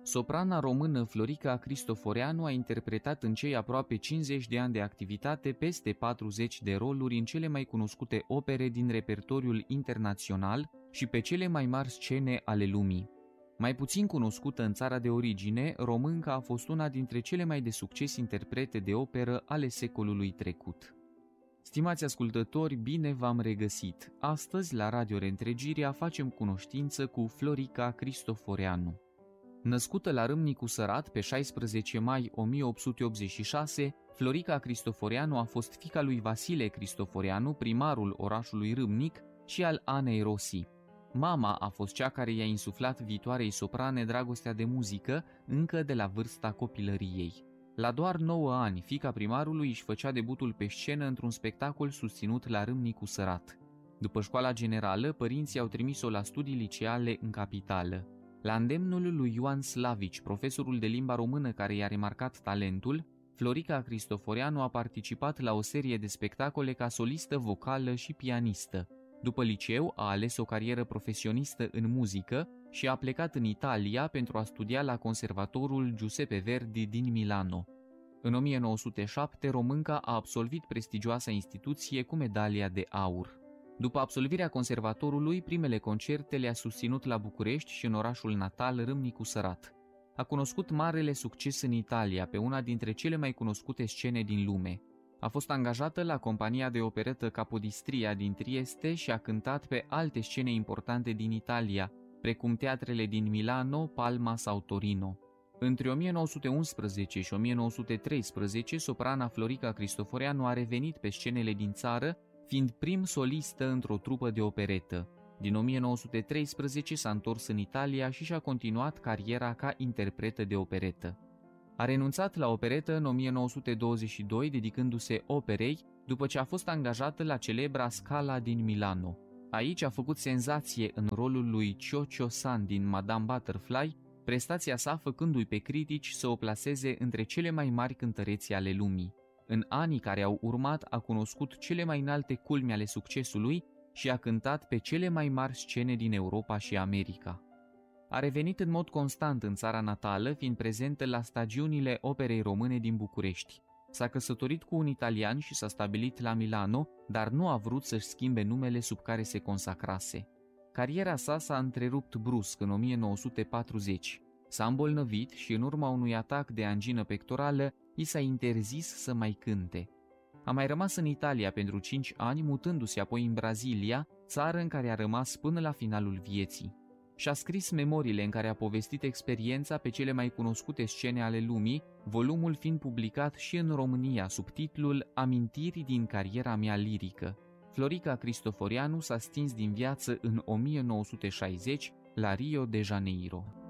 Soprana română Florica Cristoforeanu a interpretat în cei aproape 50 de ani de activitate peste 40 de roluri în cele mai cunoscute opere din repertoriul internațional și pe cele mai mari scene ale lumii. Mai puțin cunoscută în țara de origine, românca a fost una dintre cele mai de succes interprete de operă ale secolului trecut. Stimați ascultători, bine v-am regăsit! Astăzi, la Radio Reîntregirea, facem cunoștință cu Florica Cristoforeanu. Născută la Râmnicu Sărat pe 16 mai 1886, Florica Cristoforeanu a fost fiica lui Vasile Cristoforeanu, primarul orașului Râmnic, și al Anei Rossi. Mama a fost cea care i-a insuflat viitoarei soprane dragostea de muzică încă de la vârsta copilăriei. La doar 9 ani, fiica primarului își făcea debutul pe scenă într-un spectacol susținut la Râmnicu Sărat. După școala generală, părinții au trimis-o la studii liceale în capitală. La îndemnul lui Ioan Slavici, profesorul de limba română care i-a remarcat talentul, Florica Cristoforeanu a participat la o serie de spectacole ca solistă vocală și pianistă. După liceu, a ales o carieră profesionistă în muzică și a plecat în Italia pentru a studia la Conservatorul Giuseppe Verdi din Milano. În 1907, românca a absolvit prestigioasa instituție cu medalia de aur. După absolvirea conservatorului, primele concerte le-a susținut la București și în orașul natal Râmnicu Sărat. A cunoscut marele succes în Italia, pe una dintre cele mai cunoscute scene din lume. A fost angajată la compania de operetă Capodistria din Trieste și a cântat pe alte scene importante din Italia, precum teatrele din Milano, Palma sau Torino. Între 1911 și 1913, soprana Florica Cristoforeanu a revenit pe scenele din țară, fiind prim solistă într-o trupă de operetă. Din 1913 s-a întors în Italia și și-a continuat cariera ca interpretă de operetă. A renunțat la operetă în 1922, dedicându-se operei, după ce a fost angajată la celebra Scala din Milano. Aici a făcut senzație în rolul lui Cio San din Madame Butterfly, prestația sa făcându-i pe critici să o plaseze între cele mai mari cântăreți ale lumii. În anii care au urmat a cunoscut cele mai înalte culmi ale succesului și a cântat pe cele mai mari scene din Europa și America. A revenit în mod constant în țara natală, fiind prezentă la stagiunile Operei Române din București. S-a căsătorit cu un italian și s-a stabilit la Milano, dar nu a vrut să-și schimbe numele sub care se consacrase. Cariera sa s-a întrerupt brusc în 1940. S-a îmbolnăvit și în urma unui atac de angină pectorală i s-a interzis să mai cânte. A mai rămas în Italia pentru 5 ani, mutându-se apoi în Brazilia, țară în care a rămas până la finalul vieții. Și-a scris memoriile în care a povestit experiența pe cele mai cunoscute scene ale lumii, volumul fiind publicat și în România sub titlul Amintiri din cariera mea lirică. Florica Cristoforeanu s-a stins din viață în 1960 la Rio de Janeiro.